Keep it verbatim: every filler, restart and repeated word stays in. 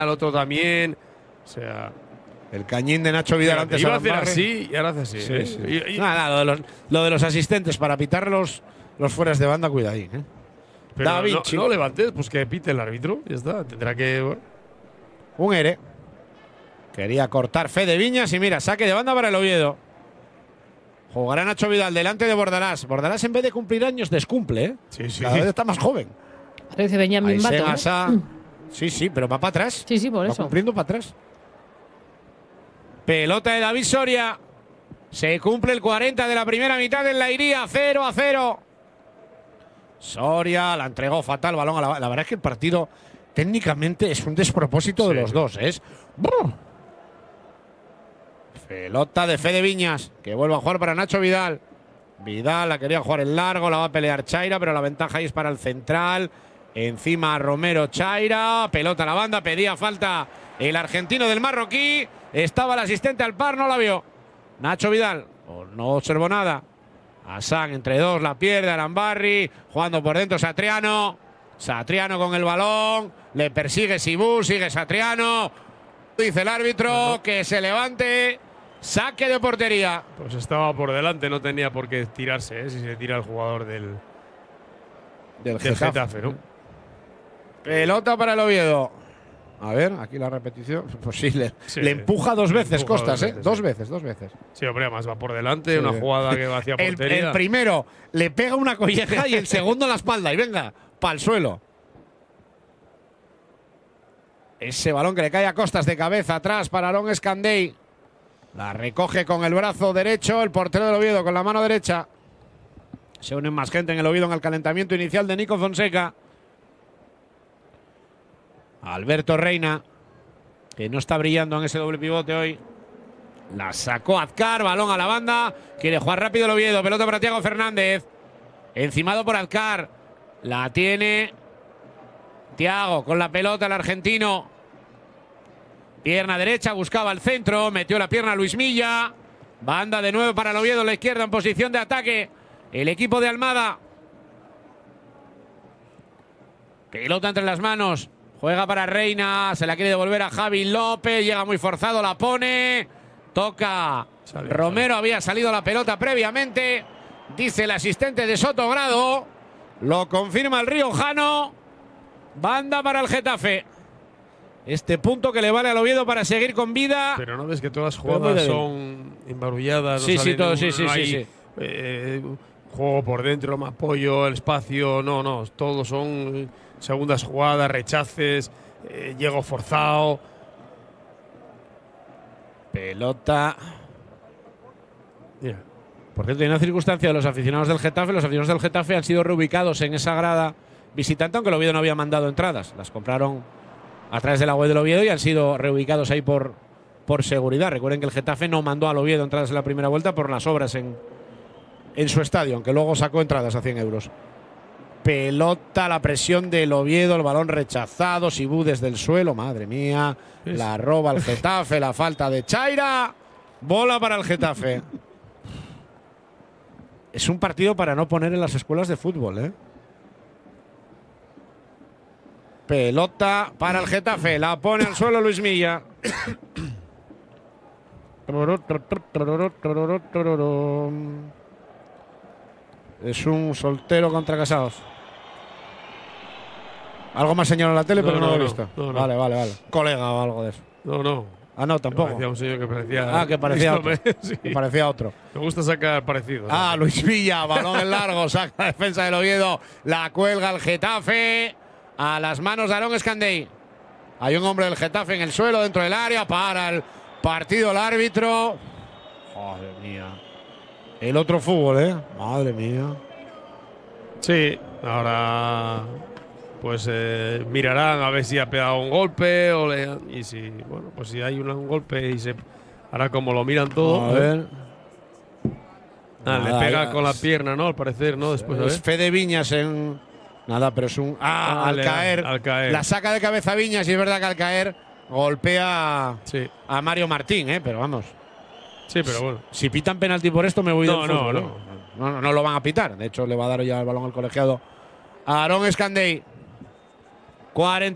al otro también. O sea. El cañín de Nacho Vidal antes iba a hacer así y ahora hace así. Sí, ¿eh? sí. Y, y, Nada, lo, de los, lo de los asistentes para pitar los, los fueras de banda, cuidadín. ¿eh? pero Da no, Vinci. no levantes, pues que pite el árbitro. Ya está. Tendrá que. Bueno. Un ere. Quería cortar Fede Viñas y mira, saque de banda para el Oviedo. Jugará Nacho Vidal delante de Bordalás. Bordalás en vez de cumplir años descumple, ¿eh? Sí, sí. Cada vez está más joven. Parece Benjamin Ahí se Button, gasa. ¿eh? Sí, sí, pero va para atrás. Sí, sí, por va eso. cumpliendo para atrás. Pelota de David Soria. Se cumple el cuarenta de la primera mitad en la Iría. cero a cero. Soria la entregó fatal, balón a la, la verdad es que el partido técnicamente es un despropósito Sí. de los dos. Es. ¡Bum! Pelota de Fede Viñas, que vuelve a jugar para Nacho Vidal. Vidal la quería jugar en largo, la va a pelear Chaira, pero la ventaja ahí es para el central. Encima Romero Chaira, pelota a la banda, pedía falta el argentino del marroquí. Estaba el asistente al par, no la vio. Nacho Vidal, oh, no observó nada. Hassan entre dos, la pierde Arambarri, jugando por dentro Satriano. Satriano con el balón, le persigue Sibú, sigue Satriano. Dice el árbitro bueno. que se levante. Saque de portería. Pues estaba por delante, no tenía por qué tirarse, ¿eh? Si se tira el jugador del, Del del Getafe. Getafe, ¿no? Pelota para el Oviedo. A ver, aquí la repetición. Pues sí, le, Sí, le empuja dos le veces empuja Costas, dos ¿eh? veces, Dos sí. veces, dos veces. Sí, hombre, además va por delante, Sí. una jugada que va hacia El, portería. el primero le pega una colleja y el segundo en la espalda. Y venga, para el suelo. Ese balón que le cae a Costas de cabeza atrás para Aarón Escandey. La recoge con el brazo derecho el portero del Oviedo con la mano derecha. Se unen más gente en el Oviedo en el calentamiento inicial de Nico Fonseca. Alberto Reina, que no está brillando en ese doble pivote hoy. La sacó Azcar, balón a la banda. Quiere jugar rápido el Oviedo, pelota para Thiago Fernández. Encimado por Azcar. La tiene Thiago con la pelota, el argentino. Pierna derecha, buscaba el centro, metió la pierna Luis Milla. Banda de nuevo para el Oviedo, la izquierda en posición de ataque. El equipo de Almada. Pelota entre las manos. Juega para Reina, se la quiere devolver a Javi López. Llega muy forzado, la pone. Toca. Sale, Romero sale. había salido la pelota previamente. Dice el asistente de Sotogrado. Lo confirma el riojano. Banda para el Getafe. Este punto que le vale al Oviedo para seguir con vida. Pero no ves que todas las Pero muy jugadas débil. son embarulladas. Sí, no sí, sale todo, ningún- sí, sí, no sí, hay, sí. eh, juego por dentro, más apoyo, el espacio. No, no. Todos son segundas jugadas, rechaces, eh, llego forzado. Pelota. Mira. Por cierto, hay una circunstancia de los aficionados del Getafe. Los aficionados del Getafe han sido reubicados en esa grada visitante, aunque el Oviedo no había mandado entradas. Las compraron a través de la web del Oviedo y han sido reubicados ahí por, por seguridad. Recuerden que el Getafe no mandó al Oviedo entradas en la primera vuelta por las obras en, en su estadio, aunque luego sacó entradas a cien euros. Pelota, la presión del Oviedo, el balón rechazado, Sibú desde el suelo, madre mía, ¿Ves? la roba el Getafe, la falta de Chaira, bola para el Getafe. Es un partido para no poner en las escuelas de fútbol, ¿eh? Pelota para el Getafe, la pone al suelo Luis Milla. Es un soltero contra casados. Algo más señalado en la tele, No, pero no, no, lo he no, visto. no, no. Vale, vale, vale. Colega o algo de eso. No, no. Ah, no, Que tampoco. parecía un señor que parecía. Ah, que parecía Listo, otro. sí. Me parecía otro. Me gusta sacar parecidos. Ah, Luis Villa, balón en largo, saca la defensa del Oviedo, la cuelga el Getafe a las manos de Aarón Escandey. Hay un hombre del Getafe en el suelo, dentro del área, para el partido el árbitro. Madre mía. El otro fútbol, ¿eh? Madre mía. Sí, ahora pues eh, mirarán a ver si ha pegado un golpe o le, y si, bueno, pues si hay un, un golpe y se ahora como lo miran todo. A ver. Ah, le Nada, pega ya con la es- pierna, ¿no? Al parecer, ¿no? Después a Es ver. Fede Viñas en. Nada, pero es un. Ah, Ah, al, le- caer, al caer. La saca de cabeza Viñas y es verdad que al caer golpea Sí, a Mario Martín, ¿eh? Pero vamos. sí, pero bueno. Si pitan penalti por esto, me voy No, del no, fútbol, no. ¿eh? No, no, no lo van a pitar. De hecho, le va a dar ya el balón al colegiado a Aarón Escandey. cuarenta